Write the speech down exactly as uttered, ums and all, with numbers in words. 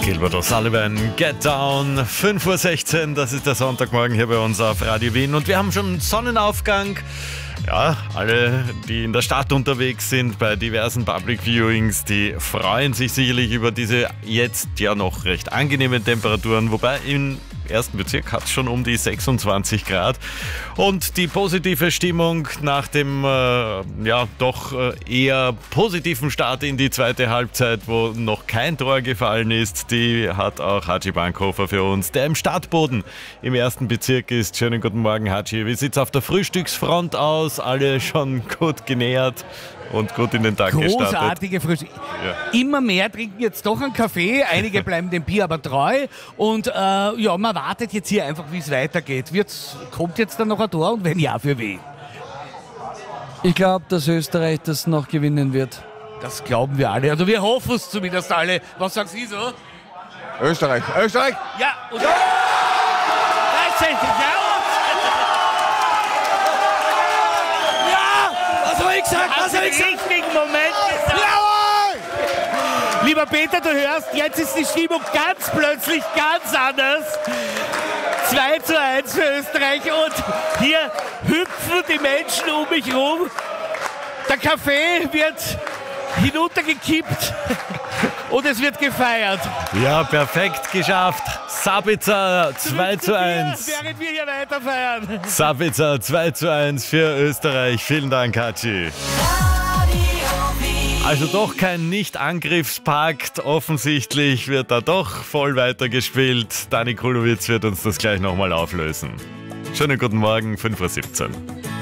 Gilbert O'Sullivan, Get Down, fünf Uhr sechzehn, das ist der Sonntagmorgen hier bei uns auf Radio Wien und wir haben schon Sonnenaufgang. Ja, alle, die in der Stadt unterwegs sind, bei diversen Public Viewings, die freuen sich sicherlich über diese jetzt ja noch recht angenehmen Temperaturen, wobei im ersten Bezirk hat es schon um die sechsundzwanzig Grad. Und die positive Stimmung nach dem äh, ja doch äh, eher positiven Start in die zweite Halbzeit, wo noch kein Tor gefallen ist, die hat auch Haji Bankhofer für uns, der im Stadtboden im ersten Bezirk ist. Schönen guten Morgen, Haji. Wie sieht es auf der Frühstücksfront aus? Alle schon gut genährt und gut in den Tag gestartet. Großartige Frühstück. Ja. Immer mehr trinken jetzt doch einen Kaffee, einige bleiben dem Bier aber treu und äh, ja, man wartet jetzt hier einfach, wie es weitergeht. Wird's, kommt jetzt dann noch ein Tor und wenn ja, für wen? Ich glaube, dass Österreich das noch gewinnen wird. Das glauben wir alle, also wir hoffen es zumindest alle. Was sagen Sie so? Österreich, Österreich! Ja, und ja! Gleichzeitig, ja! Was habe ich gesagt? Was habe ich gesagt? Richtigen Moment gesagt. Jawohl! Lieber Peter, du hörst, jetzt ist die Stimmung ganz plötzlich ganz anders. zwei zu eins für Österreich und hier hüpfen die Menschen um mich rum. Der Kaffee wird hinuntergekippt und es wird gefeiert. Ja, perfekt geschafft. Sabitzer zwei zu eins. Während wir hier weiter feiern. Sabitzer zwei zu eins für Österreich. Vielen Dank, Haji. Also doch kein Nicht-Angriffspakt. Offensichtlich wird da doch voll weitergespielt. Dani Kulowitz wird uns das gleich nochmal auflösen. Schönen guten Morgen, fünf Uhr siebzehn.